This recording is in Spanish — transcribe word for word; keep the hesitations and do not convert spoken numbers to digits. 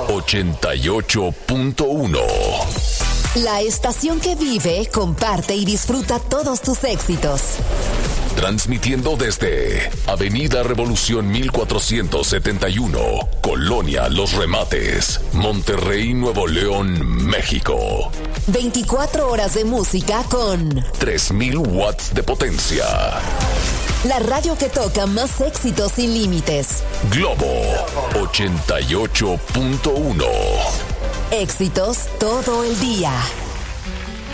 ochenta y ocho punto uno. La estación que vive, comparte y disfruta todos tus éxitos. Transmitiendo desde Avenida Revolución mil cuatrocientos setenta y uno, Colonia Los Remates, Monterrey, Nuevo León, México. veinticuatro horas de música con tres mil watts de potencia. La radio que toca más éxitos sin límites. Globo ochenta y ocho punto uno. Éxitos todo el día.